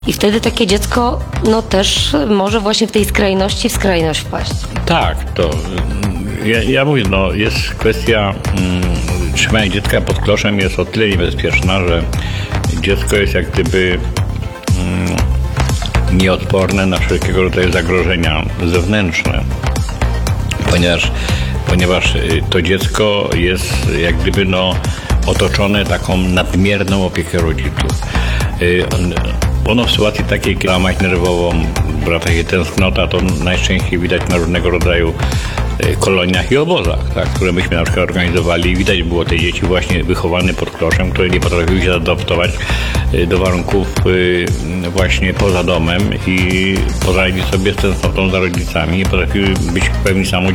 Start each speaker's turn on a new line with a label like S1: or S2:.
S1: I wtedy takie dziecko też może właśnie w tej skrajności w skrajność wpaść.
S2: Tak, to ja mówię, jest kwestia trzymania dziecka pod kloszem jest o tyle niebezpieczna, że dziecko jest jak gdyby nieodporne na wszelkiego rodzaju zagrożenia zewnętrzne, ponieważ to dziecko jest jak gdyby otoczone taką nadmierną opieką rodziców. Ono w sytuacji takiej, kiedy ma mać nerwową, była taka tęsknota, to najczęściej widać na różnego rodzaju koloniach i obozach, tak, które myśmy na przykład organizowali. Widać było te dzieci właśnie wychowane pod kloszem, które nie potrafiły się zaadaptować do warunków właśnie poza domem i poradzili sobie z tęsknotą za rodzicami, nie potrafiły być w pełni samodzielne.